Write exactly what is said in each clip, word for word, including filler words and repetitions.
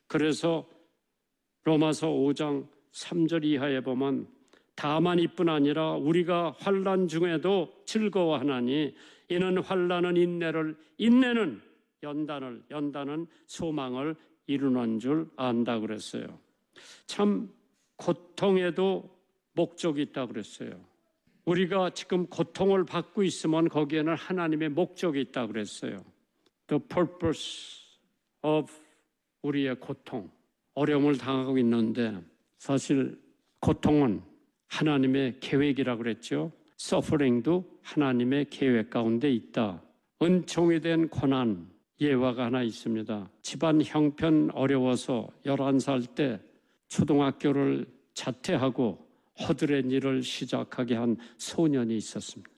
그래서 로마서 오 장 삼 절 이하에 보면 다만 이뿐 아니라 우리가 환난 중에도 즐거워하나니 이는 환난은 인내를, 인내는 연단을, 연단은 소망을 이루는 줄 안다 그랬어요. 참 고통에도 목적이 있다고 그랬어요. 우리가 지금 고통을 받고 있으면 거기에는 하나님의 목적이 있다고 그랬어요. The purpose of 우리의 고통, 어려움을 당하고 있는데 사실 고통은 하나님의 계획이라고 그랬죠. 서퍼링도 하나님의 계획 가운데 있다. 은총이 된 고난, 예화가 하나 있습니다. 집안 형편 어려워서 열한 살 때 초등학교를 자퇴하고 허드렛 일을 시작하게 한 소년이 있었습니다.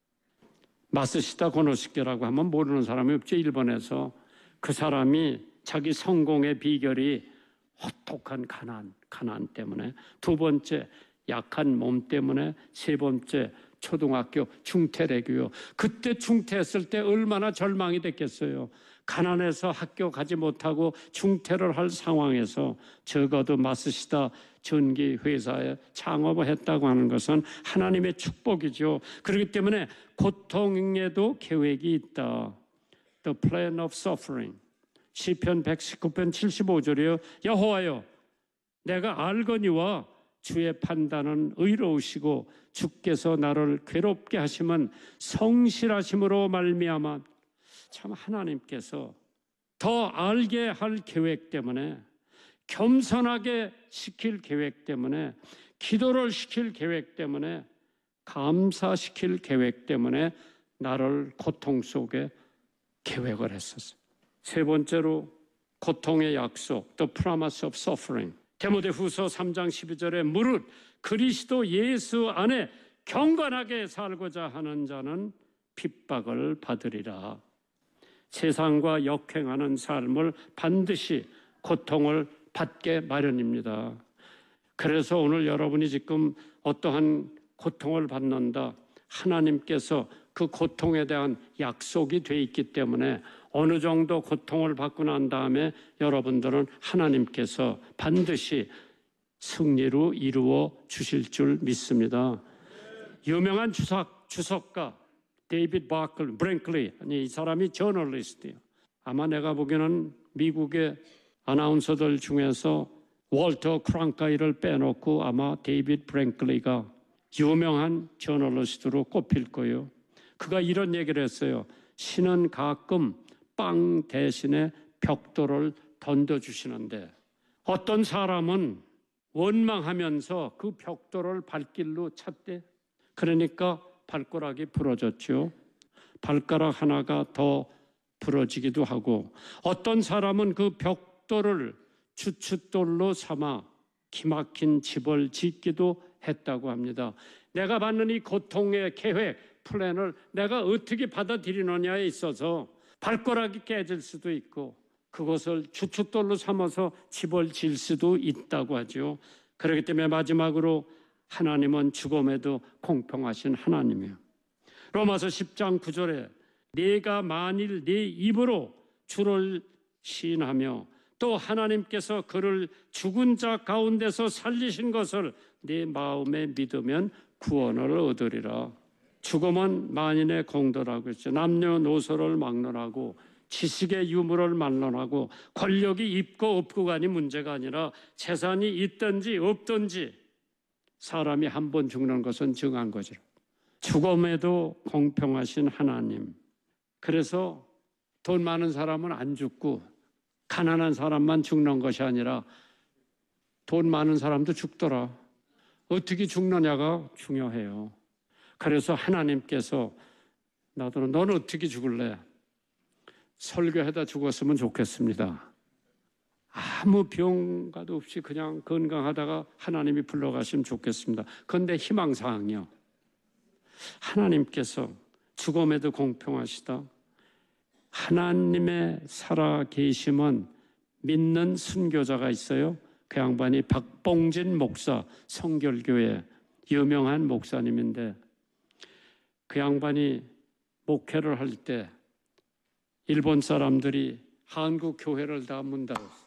마스시다 고노스케라고 하면 모르는 사람이 없죠. 일본에서. 그 사람이 자기 성공의 비결이 혹독한 가난, 가난 때문에, 두 번째 약한 몸 때문에, 세 번째 초등학교 중퇴래교요. 그때 중퇴했을 때 얼마나 절망이 됐겠어요. 가난해서 학교 가지 못하고 중퇴를 할 상황에서 적어도 마스시다 전기 회사에 창업을 했다고 하는 것은 하나님의 축복이죠. 그렇기 때문에 고통에도 계획이 있다. The plan of suffering. 시편 백십구 편 칠십오 절이요. 여호와여, 내가 알거니와 주의 판단은 의로우시고 주께서 나를 괴롭게 하심은 성실하심으로 말미암아. 참 하나님께서 더 알게 할 계획 때문에, 겸손하게 시킬 계획 때문에, 기도를 시킬 계획 때문에, 감사시킬 계획 때문에 나를 고통 속에 계획을 했었어요. 세 번째로 고통의 약속, The promise of suffering. 디모데후서 삼 장 십이 절에 무릇 그리스도 예수 안에 경건하게 살고자 하는 자는 핍박을 받으리라. 세상과 역행하는 삶을 반드시 고통을 받게 마련입니다. 그래서 오늘 여러분이 지금 어떠한 고통을 받는다, 하나님께서 그 고통에 대한 약속이 돼 있기 때문에 어느 정도 고통을 받고 난 다음에 여러분들은 하나님께서 반드시 승리로 이루어 주실 줄 믿습니다. 유명한 주석, 주석가 데이비드 바클, 브랭클리, 아니 이 사람이 저널리스트예요. 아마 내가 보기에는 미국의 아나운서들 중에서 월터 크랑카이를 빼놓고 아마 데이비드 브랭클리가 유명한 저널리스트로 꼽힐 거예요. 그가 이런 얘기를 했어요. 신은 가끔 빵 대신에 벽돌을 던져주시는데 어떤 사람은 원망하면서 그 벽돌을 발길로 찼대. 그러니까 발가락이 부러졌죠. 발가락 하나가 더 부러지기도 하고, 어떤 사람은 그 벽돌을 주춧돌로 삼아 기막힌 집을 짓기도 했다고 합니다. 내가 받는 이 고통의 계획, 플랜을 내가 어떻게 받아들이느냐에 있어서 발가락이 깨질 수도 있고 그것을 주춧돌로 삼아서 집을 질 수도 있다고 하죠. 그렇기 때문에 마지막으로 하나님은 죽음에도 공평하신 하나님이에요. 로마서 십 장 구 절에 네가 만일 네 입으로 주를 시인하며 또 하나님께서 그를 죽은 자 가운데서 살리신 것을 네 마음에 믿으면 구원을 얻으리라. 죽음은 만인의 공도라고 했죠. 남녀노소를 막론하고 지식의 유무를 막론하고 권력이 있고 없고간이 문제가 아니라 재산이 있든지 없든지 사람이 한 번 죽는 것은 정한 거죠. 죽음에도 공평하신 하나님. 그래서 돈 많은 사람은 안 죽고 가난한 사람만 죽는 것이 아니라 돈 많은 사람도 죽더라. 어떻게 죽느냐가 중요해요. 그래서 하나님께서 나도 너는 어떻게 죽을래? 설교하다 죽었으면 좋겠습니다. 아무 병가도 없이 그냥 건강하다가 하나님이 불러가시면 좋겠습니다. 그런데 희망사항이요. 하나님께서 죽음에도 공평하시다. 하나님의 살아계심은 믿는 순교자가 있어요. 그 양반이 박봉진 목사, 성결교회 유명한 목사님인데 그 양반이 목회를 할 때 일본 사람들이 한국 교회를 다 문 닫았어요.